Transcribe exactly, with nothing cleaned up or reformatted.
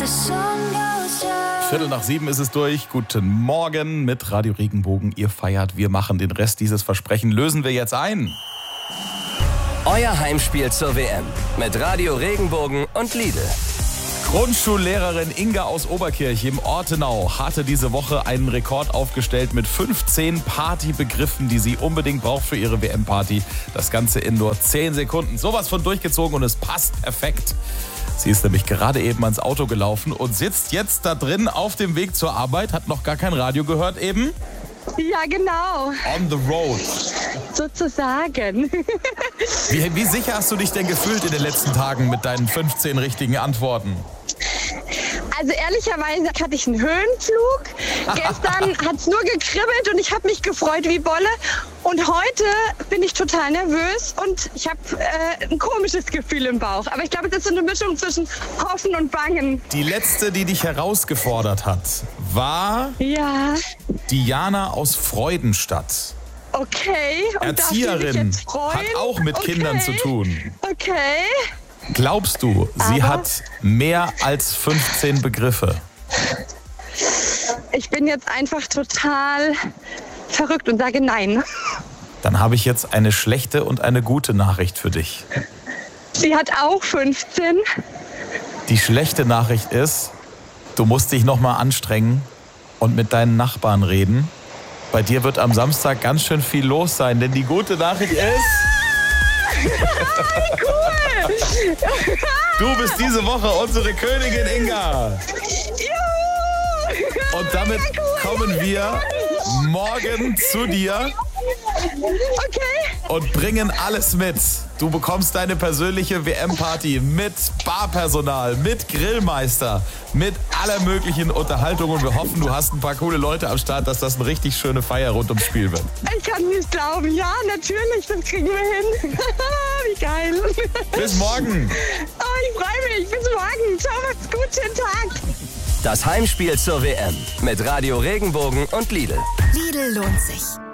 Viertel nach sieben ist es durch. Guten Morgen mit Radio Regenbogen. Ihr feiert, wir machen den Rest. Dieses Versprechen lösen wir jetzt ein. Euer Heimspiel zur W M mit Radio Regenbogen und Lidl. Grundschullehrerin Inga aus Oberkirch im Ortenau hatte diese Woche einen Rekord aufgestellt mit fünfzehn Partybegriffen, die sie unbedingt braucht für ihre W M-Party. Das Ganze in nur zehn Sekunden. Sowas von durchgezogen und es passt perfekt. Sie ist nämlich gerade eben ans Auto gelaufen und sitzt jetzt da drin auf dem Weg zur Arbeit, hat noch gar kein Radio gehört eben. Ja, genau. On the road. Sozusagen. Wie, wie sicher hast du dich denn gefühlt in den letzten Tagen mit deinen fünfzehn richtigen Antworten? Also ehrlicherweise hatte ich einen Höhenflug. Gestern hat es nur gekribbelt und ich habe mich gefreut wie Bolle. Und heute bin ich total nervös und ich habe äh, ein komisches Gefühl im Bauch. Aber ich glaube, das ist so eine Mischung zwischen Hoffen und Bangen. Die letzte, die dich herausgefordert hat, war Ja, Diana aus Freudenstadt. okay. Und Erzieherin, darf ich mich jetzt freuen? hat auch mit Okay. Kindern zu tun. Okay. Glaubst du, sie Aber- hat mehr als fünfzehn Begriffe? Ich bin jetzt einfach total verrückt und sage nein. Dann habe ich jetzt eine schlechte und eine gute Nachricht für dich. Sie hat auch fünfzehn. Die schlechte Nachricht ist, du musst dich noch mal anstrengen und mit deinen Nachbarn reden. Bei dir wird am Samstag ganz schön viel los sein, denn die gute Nachricht ist, Cool. du bist diese Woche unsere Königin Inga. Juhu. Und damit kommen wir morgen zu dir Okay. und bringen alles mit. Du bekommst deine persönliche W M-Party mit Barpersonal, mit Grillmeister, mit aller möglichen Unterhaltung. Und wir hoffen, du hast ein paar coole Leute am Start, dass das eine richtig schöne Feier rund ums Spiel wird. Ich kann nicht glauben. Ja, natürlich, das kriegen wir hin. Wie geil. Bis morgen. Oh, ich freue mich. Bis morgen. Ciao, macht's gut. Schönen Tag. Das Heimspiel zur W M mit Radio Regenbogen und Lidl. Lidl lohnt sich.